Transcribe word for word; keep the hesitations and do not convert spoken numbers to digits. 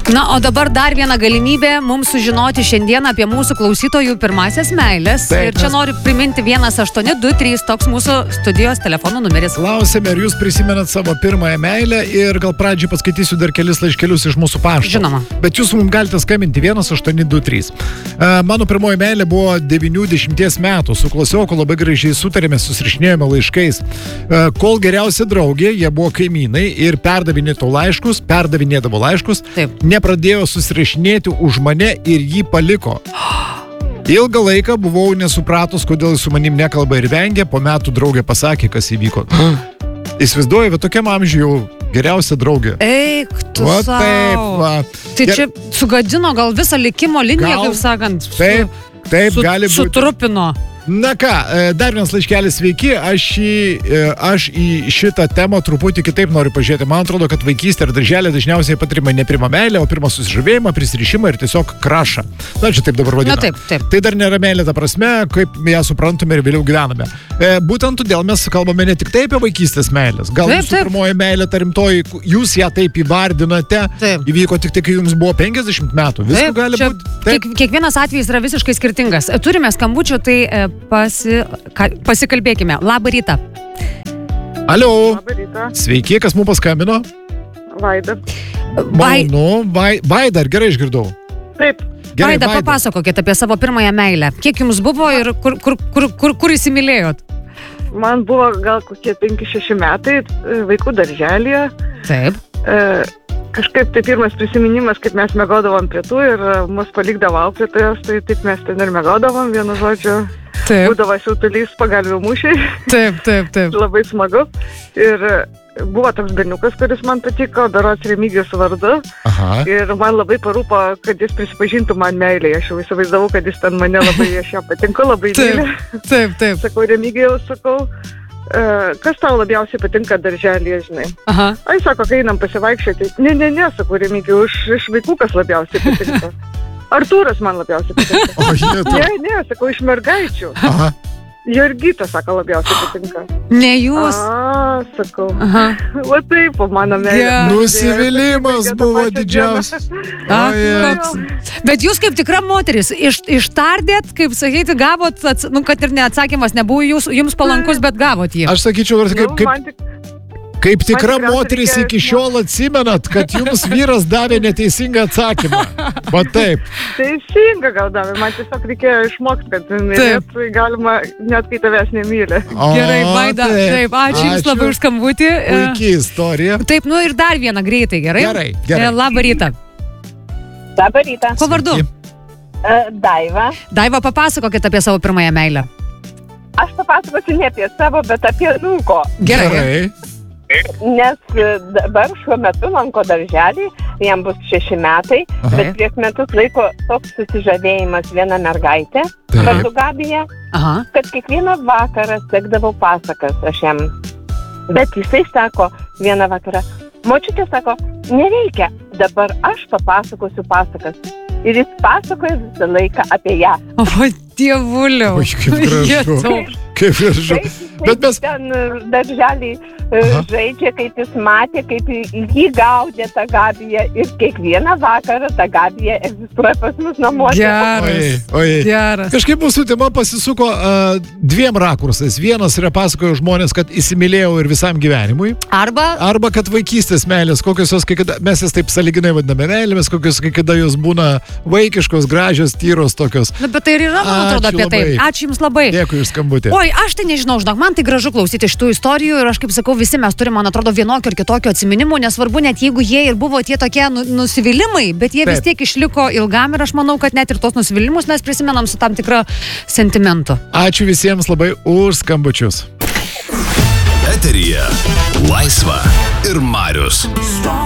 Na, o dabar dar viena galimybė mums sužinoti šiandien apie mūsų klausytojų pirmasias meilės. Taip, ir čia mes... noriu priminti vienas aštuoni du trys, toks mūsų studijos telefono numeris. Klausėme, ar jūs prisimenat savo pirmąją meilę ir gal pradžiai paskaitysiu dar kelis laiškelius iš mūsų pašto. Žinoma. Bet jūs mums galite skambinti vienas aštuoni du trys. Mano pirmoji meilė buvo devyniasdešimties metų. Su klasioku labai gražiai sutarėme, susirašinėjome laiškais. Kol geriausia draugė, jie buvo kaimynai ir perdavinėdavo laiškus, perdavinėdavo laiškus. Taip. Nepradėjo susirašinėti už mane ir jį paliko. Ilgą laiką buvau nesupratus, kodėl jis su manim nekalba ir vengia. Po metų draugė pasakė, kas įvyko. Įsivaizduoju, bet tokiam amžiui jau geriausia draugė. Eik, tu Va, sau. taip, va. Tai Ir- čia sugadino gal visą likimo liniją, Gal- kaip sakant. Taip, taip, su, gali būti. Sutrupino. Na ką, dar vienas laiškelis, sveiki, aš į, aš į šitą temą truputį kitaip noriu pažiūrėti. Man atrodo, kad vaikystė ir darželė dažniausiai patirima ne pirmą meilę, o pirmą susižavėjimą, prisirišimą ir tiesiog krašą. Na, čia taip dabar vadiname. Na, taip, taip. Tai dar nėra meilė ta prasme, kaip ją suprantame ir vėliau gyvename. E, būtent todėl mes kalbame ne tik taip apie vaikystės meilės. Gal Taip, jūsų taip. pirmoji meilė, ta rimtoji, jūs ją taip įvardinate, Taip. įvyko tik tai, kai jums buvo penkiasdešimt metų. Viską Taip, gali čia būti. Kiek, kiekvienas atvejis yra visiškai skirtingas. Turime skambučių, tai e, pasi, ka, pasikalbėkime. Labą rytą. Alio. Labą rytą. Sveiki, kas mums paskambino? Vaida. Vai, Malonu, vai, Vaida, ar gerai išgirdau? Taip. Gerai, Vaida, papasakokit apie savo pirmąją meilę. Kiek jums buvo ir kur, kur, kur, kur, kur įsimylėjot? Man buvo gal kokie penki šeši metai, vaikų darželėje. Taip. E, kažkaip tai pirmas prisiminimas, kaip mes miegodavom pietų ir e, mus palikdavo auklėtojas, tai taip mes ten ir miegodavom, vienu žodžiu. Taip. Būdavo siautulys pagalvių mūšiai, Taip, taip, taip. labai smagu. Ir e, buvo toks berniukas, kuris man patiko, berods Remigijus vardu. Aha. Ir man labai parūpo, kad jis prisipažintų man meilėje. Aš jau įsivaizdavau, kad jis ten mane labai, aš ją patinku, labai Taip, myli. taip, taip. Sakau, Remigijau, sakau, e, kas tau labiausiai patinka darželėje, žinai? Aha. Ai, sako, kai einam pasivaikščioti. Ne, ne, ne, sakau, Remigijau, iš, iš vaikų kas labiausiai patinka. Artūras man labiausiai patinka. O, jėtu. Ne, ne, sakau, iš mergaičių. Aha. Jurgita, sako, labiausiai patinka. Ne jūs. A, sakau. Aha. Va taip, o mano meilė. Gerai. Nusivylimas buvo didžiausias. A, O, jėtu. koks. Bet jūs kaip tikra moteris, iš, ištardėt, kaip sakyti, gavot, ats, nu, kad ir neatsakymas nebuvo jūs, jums palankus, bet gavot jį. Aš sakyčiau, ar kaip, Nu, kaip, man tik... kaip tikra man tikriausiai moteris reikėjo iki šiol atsimenat, kad jums vyras davė neteisingą atsakymą. Va taip. Teisinga gal davė, man tiesiog reikėjo išmokti, kad mylėt galima net kai tavęs nemylė. O, Gerai, Vaida, taip, ačiū Jums labai už skambutį. E, Puikiai istorija. Taip, nu ir dar vieną greitai, gerai? Gerai, gerai. E, Labą rytą. Labą rytą. Kuo vardu? E, Daiva. Daiva, papasakokit apie savo pirmąją meilę. Aš papasakosiu ne apie savo, bet apie Nuko. Gerai. Gerai. Nes e, dabar šiuo metu lanko darželį, jam bus šeši metai, Aha. bet prieš metus laiko toks susižavėjimas viena mergaitė, Taip. vardu Gabija, Aha. kad kiekvieną vakarą sekdavau pasakas aš jam. Bet jisai sako vieną vakarą, močiutė sako, nereikia, dabar aš papasakosiu pasakas. Ir jis pasakoja visą laiką apie ją. O, dievuliau. Oi, kaip gražu. Jetau. Kaip gražu. Taip, Bet mes... ten e, darželį e, Aha. žaidžia, kaip jis matė, kaip jį jį gaudė tą Gabiją ir kiekvieną vakarą tą Gabiją egzistuoja pas mus namuose. Geras. Oi, oi. Geras. Kažkaip mūsų tema pasisuko uh, dviem rakursais. Vienas yra pasakojo žmonės, kad įsimylėjau ir visam gyvenimui. Arba, Arba kad vaikystės meilės, kokios jos, kai kada, mes jas taip saliginai vadiname meilėmis, kokios kai kada jos būna vaikiškos, gražios, tyros tokios. nu, bet tai ir yra, man atrodo, Ačiū apie tai. labai. Ačiū Jums labai. Dėkui už skambutį. Oi, aš tai nežinau, žinok, man tai gražu klausyti šitų istorijų ir aš kaip sakau, visi mes turime, man atrodo, vienokio ir kitokio atsiminimų, nesvarbu, net jeigu jie ir buvo tie tokie nu, nusivylimai, bet jie vis Taip. tiek išliko ilgam ir aš manau, kad net ir tos nusivylimus mes prisimenam su tam tikra sentimentu. Ačiū visiems labai už skambučius. Eteryje Laisva ir Marius.